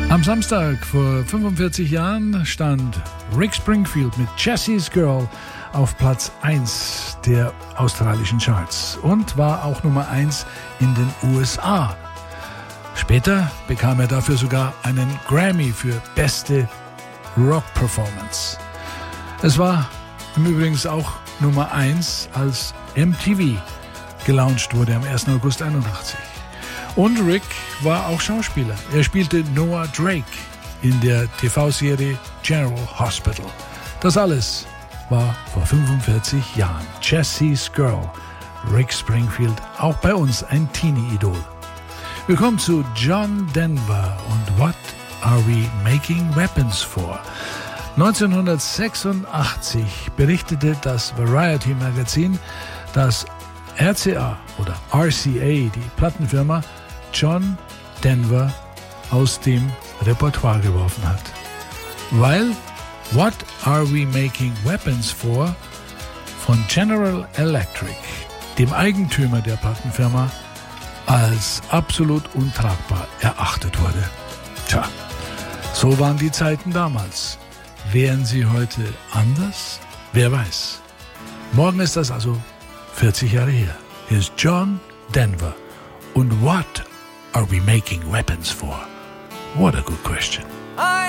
Am Samstag vor 45 Jahren stand Rick Springfield mit Jessie's Girl auf Platz 1 der australischen Charts und war auch Nummer 1 in den USA. Später bekam er dafür sogar einen Grammy für beste Rock-Performance. Es war im Übrigen auch Nummer 1, als MTV gelauncht wurde am 1. August 1981. Und Rick war auch Schauspieler. Er spielte Noah Drake in der TV-Serie General Hospital. Das alles war vor 45 Jahren. Jessie's Girl, Rick Springfield, auch bei uns ein Teenie-Idol. Wir kommen zu John Denver und What Are We Making Weapons For? 1986 berichtete das Variety-Magazin, dass RCA oder RCA, die Plattenfirma, John Denver aus dem Repertoire geworfen hat. Weil What Are We Making Weapons For von General Electric, dem Eigentümer der Plattenfirma, als absolut untragbar erachtet wurde. Tja, so waren die Zeiten damals. Wären sie heute anders? Wer weiß. Morgen ist das also 40 Jahre her. Hier ist John Denver. Und what are we making weapons for? What a good question.